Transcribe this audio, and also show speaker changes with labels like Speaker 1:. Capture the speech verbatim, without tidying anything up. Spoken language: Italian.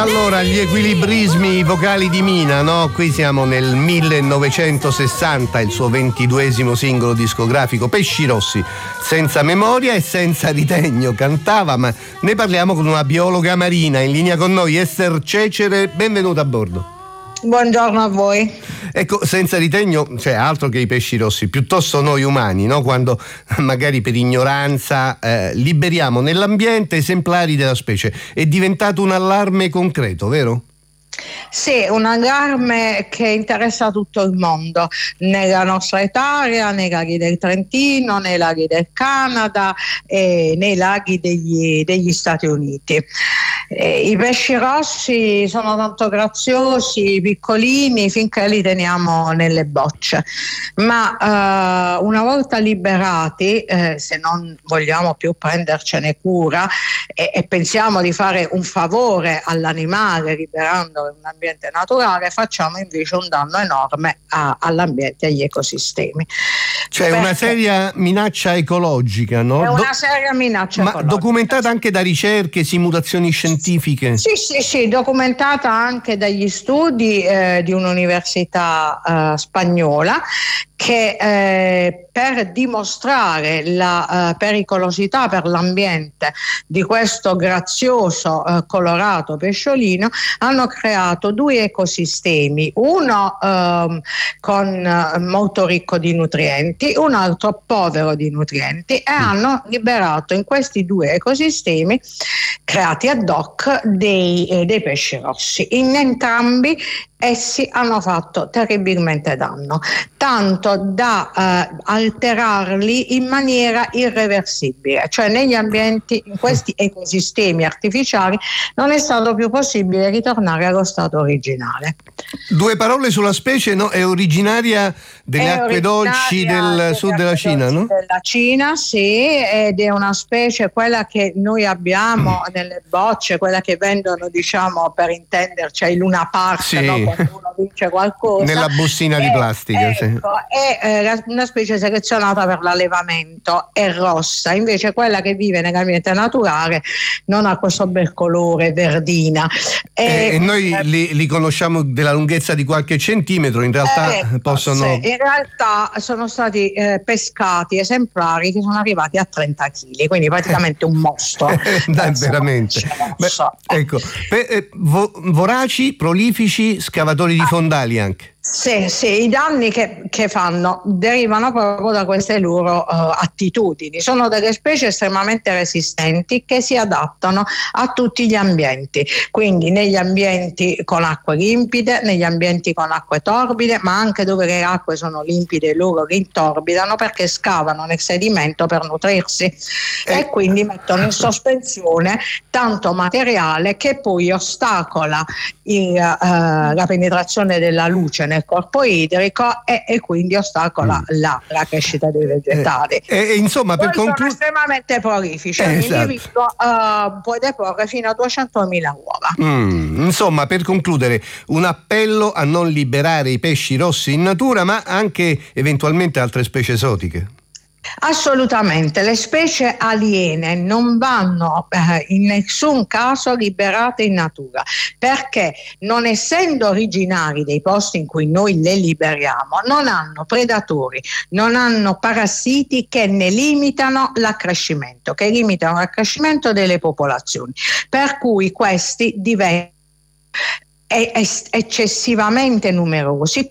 Speaker 1: allora gli equilibrismi vocali di Mina, no? Qui siamo nel millenovecentosessanta, il suo ventiduesimo singolo discografico, Pesci Rossi, senza memoria e senza ritegno cantava, ma ne parliamo con una biologa marina. In linea con noi Ester Cecere, benvenuta a bordo.
Speaker 2: Buongiorno a voi.
Speaker 1: Ecco, senza ritegno, cioè altro che i pesci rossi, piuttosto noi umani, no? Quando magari per ignoranza eh, liberiamo nell'ambiente esemplari della specie. È diventato un allarme concreto, vero?
Speaker 2: Sì, un allarme che interessa tutto il mondo, nella nostra area, nei laghi del Trentino, nei laghi del Canada e nei laghi degli, degli Stati Uniti. Eh, I pesci rossi sono tanto graziosi, piccolini, finché li teniamo nelle bocce, ma eh, una volta liberati, eh, se non vogliamo più prendercene cura e, e pensiamo di fare un favore all'animale liberandolo in un ambiente naturale, facciamo invece un danno enorme a, all'ambiente e agli ecosistemi.
Speaker 1: Cioè
Speaker 2: Perché
Speaker 1: una seria minaccia ecologica, no?
Speaker 2: È una seria minaccia
Speaker 1: ma
Speaker 2: ecologica.
Speaker 1: Documentata anche da ricerche, simulazioni scientifiche?
Speaker 2: Sì, sì, sì, documentata anche dagli studi eh, di un'università eh, spagnola che eh, per dimostrare la eh, pericolosità per l'ambiente di questo grazioso eh, colorato pesciolino hanno creato due ecosistemi, uno eh, con eh, molto ricco di nutrienti, un altro povero di nutrienti, e hanno liberato in questi due ecosistemi creati ad hoc dei, eh, dei pesci rossi. In entrambi essi hanno fatto terribilmente danno, tanto da eh, alterarli in maniera irreversibile, cioè negli ambienti, in questi ecosistemi artificiali non è stato più possibile ritornare allo stato originale.
Speaker 1: Due parole sulla specie, no? È originaria delle
Speaker 2: è
Speaker 1: acque dolci del sud della Cina, no?
Speaker 2: Della Cina, sì, ed è una specie, quella che noi abbiamo mm. nelle bocce, quella che vendono, diciamo, per intenderci, ai Luna Park, sì. No? Quando uno vince qualcosa.
Speaker 1: Nella bustina
Speaker 2: è,
Speaker 1: di plastica,
Speaker 2: ecco,
Speaker 1: sì.
Speaker 2: È eh, una specie selezionata per l'allevamento, è rossa, invece quella che vive nell'ambiente naturale non ha questo bel colore verdina.
Speaker 1: E,
Speaker 2: e,
Speaker 1: e noi eh, li, li conosciamo della lunghezza di qualche centimetro, in realtà
Speaker 2: ecco,
Speaker 1: possono...
Speaker 2: Sì, in realtà sono stati eh, pescati esemplari che sono arrivati a trenta chili, quindi praticamente un mostro.
Speaker 1: Dai, veramente. Beh, ecco, pe, eh, vo, voraci, prolifici, scavatori di fondali anche.
Speaker 2: Sì, sì, i danni che, che fanno derivano proprio da queste loro uh, attitudini. Sono delle specie estremamente resistenti che si adattano a tutti gli ambienti, quindi negli ambienti con acque limpide, negli ambienti con acque torbide, ma anche dove le acque sono limpide loro rintorbidano perché scavano nel sedimento per nutrirsi eh. e quindi mettono in sospensione tanto materiale che poi ostacola il, uh, la penetrazione della luce nel corpo idrico e, e quindi ostacola mm. la, la crescita dei vegetali.
Speaker 1: E eh, eh, insomma, per
Speaker 2: conclu- sono
Speaker 1: conclu-
Speaker 2: estremamente prolifici. Eh, esatto. L'individuo uh, può deporre fino a duecentomila uova.
Speaker 1: Mm. Insomma, per concludere, un appello a non liberare i pesci rossi in natura, ma anche eventualmente altre specie esotiche.
Speaker 2: Assolutamente, le specie aliene non vanno eh, in nessun caso liberate in natura, perché non essendo originari dei posti in cui noi le liberiamo, non hanno predatori, non hanno parassiti che ne limitano l'accrescimento, che limitano l'accrescimento delle popolazioni, per cui questi diventano eccessivamente numerosi,